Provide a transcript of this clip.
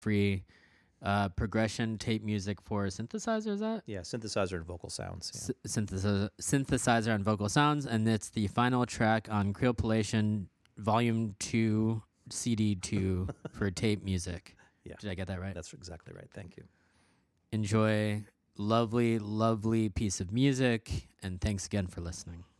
free progression tape music for synthesizer. Is that? Yeah, synthesizer and vocal sounds. Yeah. Synthesizer and vocal sounds, and it's the final track on Creolpolation Volume 2, CD 2 for tape music. Yeah. Did I get that right? That's exactly right. Thank you. Enjoy. Lovely, lovely piece of music, and thanks again for listening.